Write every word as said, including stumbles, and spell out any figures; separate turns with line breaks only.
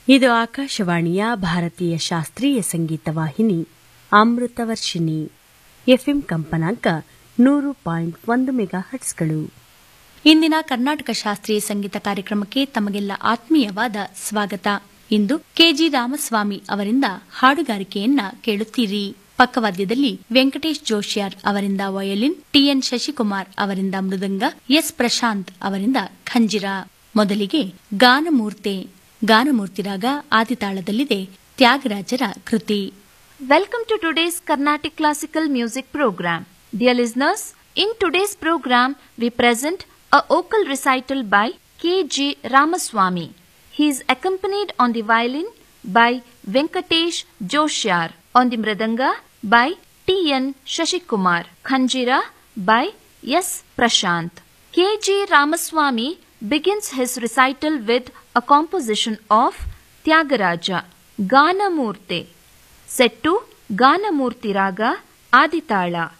ಇದು ಆಕಾಶವಾಣಿಯ ಭಾರತೀಯ ಶಾಸ್ತ್ರೀಯ ಸಂಗೀತ ವಾಹಿನಿ ಅಮೃತವರ್ಷಿಣಿ. ಎಫ್ಎಂ ಕಂಪನಾಂಕ ನೂರು ಪಾಯಿಂಟ್ ಒಂದು ಮೆಗಾ ಹರ್ಟ್ಸ್ಗಳು.
ಇಂದಿನ ಕರ್ನಾಟಕ ಶಾಸ್ತ್ರೀಯ ಸಂಗೀತ ಕಾರ್ಯಕ್ರಮಕ್ಕೆ ತಮಗೆಲ್ಲ ಆತ್ಮೀಯವಾದ ಸ್ವಾಗತ. ಇಂದು ಕೆಜಿ ರಾಮಸ್ವಾಮಿ ಅವರಿಂದ ಹಾಡುಗಾರಿಕೆಯನ್ನ ಕೇಳುತ್ತೀರಿ. ಪಕ್ಕವಾದ್ಯದಲ್ಲಿ ವೆಂಕಟೇಶ್ ಜೋಶಿಯಾರ್ ಅವರಿಂದ ವಯೋಲಿನ್, ಟಿಎನ್ ಶಶಿಕುಮಾರ್ ಅವರಿಂದ ಮೃದಂಗ, ಎಸ್ ಪ್ರಶಾಂತ್ ಅವರಿಂದ ಖಂಜಿರ. ಮೊದಲಿಗೆ ಗಾನಮೂರ್ತೆ. ಗಾನಮೂರ್ತಿ ರಾಗ ಆದಿತಾಳದಲ್ಲಿದೆ. ತ್ಯಾಗರಾಜರ ಕೃತಿ.
Welcome to today's Carnatic Classical Music Program. Dear listeners, in today's program we present a vocal recital by K G Ramaswamy. He is accompanied on the violin by Venkatesh Joshiyar, on the mridanga by T N Shashikumar, Khanjira by S Prashant. K G Ramaswamy begins his recital with a composition of Tyagaraja, Ganamurte, set to Ganamurti Raga Aditala.